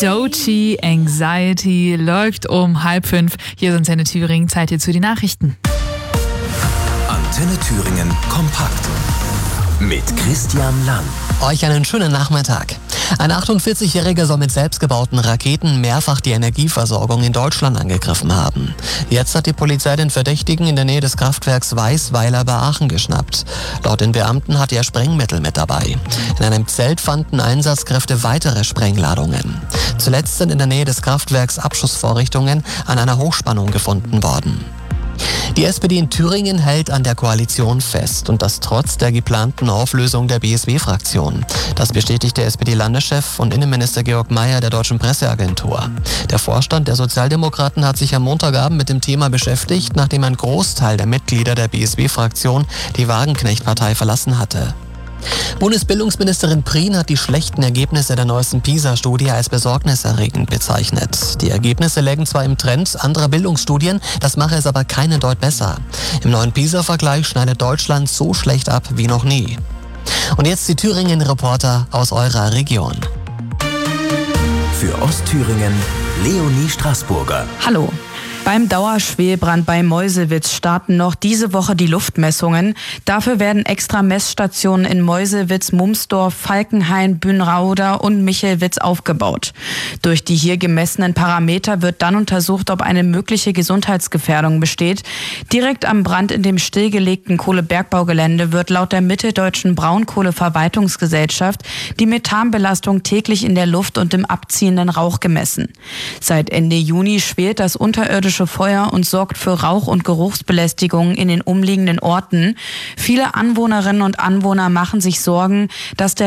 Doechii, Anxiety läuft um 4:30. Hier ist Antenne Thüringen. Zeit jetzt für die Nachrichten. Antenne Thüringen kompakt mit Christian Lang. Euch einen schönen Nachmittag. Ein 48-Jähriger soll mit selbstgebauten Raketen mehrfach die Energieversorgung in Deutschland angegriffen haben. Jetzt hat die Polizei den Verdächtigen in der Nähe des Kraftwerks Weißweiler bei Aachen geschnappt. Laut den Beamten hatte er Sprengmittel mit dabei. In einem Zelt fanden Einsatzkräfte weitere Sprengladungen. Zuletzt sind in der Nähe des Kraftwerks Abschussvorrichtungen an einer Hochspannung gefunden worden. Die SPD in Thüringen hält an der Koalition fest und das trotz der geplanten Auflösung der BSW-Fraktion. Das bestätigte SPD-Landeschef und Innenminister Georg Mayer der Deutschen Presseagentur. Der Vorstand der Sozialdemokraten hat sich am Montagabend mit dem Thema beschäftigt, nachdem ein Großteil der Mitglieder der BSW-Fraktion die Wagenknecht-Partei verlassen hatte. Bundesbildungsministerin Prien hat die schlechten Ergebnisse der neuesten PISA-Studie als besorgniserregend bezeichnet. Die Ergebnisse lägen zwar im Trend anderer Bildungsstudien, das mache es aber keinen Deut besser. Im neuen PISA-Vergleich schneidet Deutschland so schlecht ab wie noch nie. Und jetzt die Thüringen-Reporter aus eurer Region. Für Ostthüringen Leonie Straßburger. Hallo. Beim Dauerschwelbrand bei Meuselwitz starten noch diese Woche die Luftmessungen. Dafür werden extra Messstationen in Meuselwitz, Mumsdorf, Falkenhain, Bünrauda und Michelwitz aufgebaut. Durch die hier gemessenen Parameter wird dann untersucht, ob eine mögliche Gesundheitsgefährdung besteht. Direkt am Brand in dem stillgelegten Kohlebergbaugelände wird laut der Mitteldeutschen Braunkohleverwaltungsgesellschaft die Methanbelastung täglich in der Luft und im abziehenden Rauch gemessen. Seit Ende Juni schwelt das unterirdische Feuer und sorgt für Rauch- und Geruchsbelästigungen in den umliegenden Orten. Viele Anwohnerinnen und Anwohner machen sich Sorgen, dass der